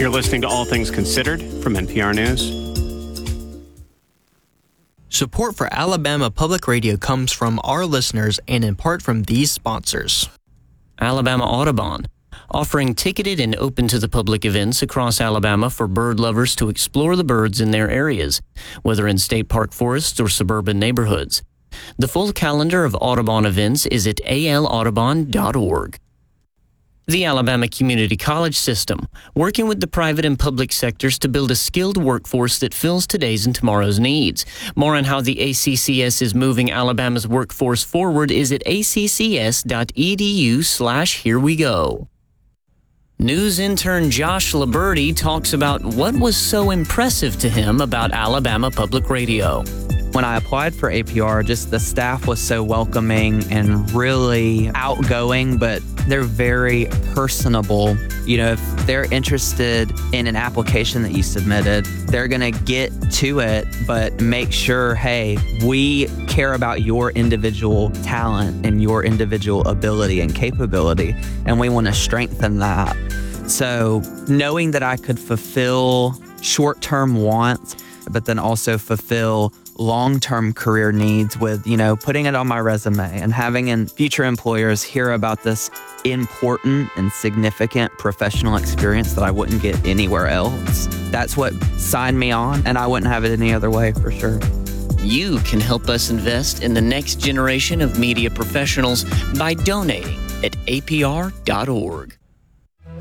You're listening to All Things Considered from NPR News. Support for Alabama Public Radio comes from our listeners and in part from these sponsors. Alabama Audubon, offering ticketed and open to the public events across Alabama for bird lovers to explore the birds in their areas, whether in state park forests or suburban neighborhoods. The full calendar of Audubon events is at alaudubon.org. The Alabama Community College System, working with the private and public sectors to build a skilled workforce that fills today's and tomorrow's needs. More on how the ACCS is moving Alabama's workforce forward is at accs.edu/herewego. News intern Josh Liberty talks about what was so impressive to him about Alabama Public Radio. When I applied for APR, just the staff was so welcoming and really outgoing, but they're very personable. You know, if they're interested in an application that you submitted, they're going to get to it, but make sure, hey, we care about your individual talent and your individual ability and capability, and we want to strengthen that. So knowing that I could fulfill short-term wants, but then also fulfill long-term career needs with, putting it on my resume and having future employers hear about this important and significant professional experience that I wouldn't get anywhere else. That's what signed me on, and I wouldn't have it any other way for sure. You can help us invest in the next generation of media professionals by donating at apr.org.